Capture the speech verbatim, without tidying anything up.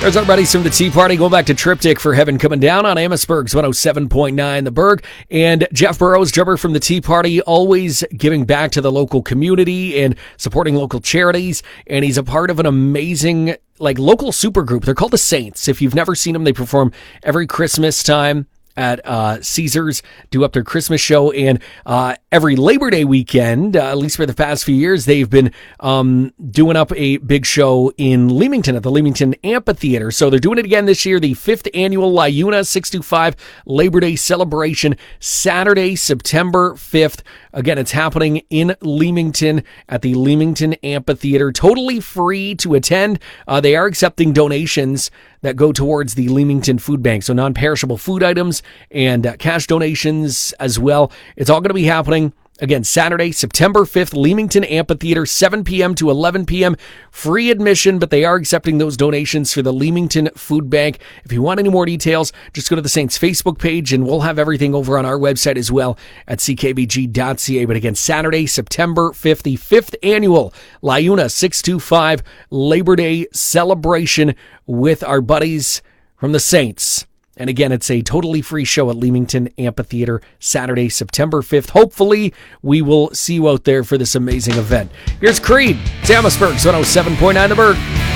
There's our buddies from the Tea Party going back to Triptych for Heaven Coming Down on Amherstburg's one oh seven point nine The Berg. And Jeff Burrows, drummer from the Tea Party, always giving back to the local community and supporting local charities. And he's a part of an amazing, like, local supergroup. They're called the Saints. If you've never seen them, they perform every Christmas time at uh, Caesars, do up their Christmas show, and uh, every Labor Day weekend, uh, at least for the past few years, they've been um, doing up a big show in Leamington at the Leamington Amphitheater. So they're doing it again this year, the fifth annual LIUNA six two five Labor Day celebration, Saturday, September fifth. Again, it's happening in Leamington at the Leamington Amphitheater. Totally free to attend. Uh, they are accepting donations that go towards the Leamington Food Bank. So non-perishable food items and uh, cash donations as well. It's all going to be happening, again, Saturday, September fifth, Leamington Amphitheater, seven p.m. to eleven p.m. Free admission, but they are accepting those donations for the Leamington Food Bank. If you want any more details, just go to the Saints Facebook page, and we'll have everything over on our website as well at c k b g dot c a. But again, Saturday, September fifth, the fifth annual LIUNA six two five Labor Day celebration with our buddies from the Saints. And again, it's a totally free show at Leamington Amphitheater, Saturday, September fifth. Hopefully, we will see you out there for this amazing event. Here's Creed, Amherstburg's one oh seven point nine The Berg.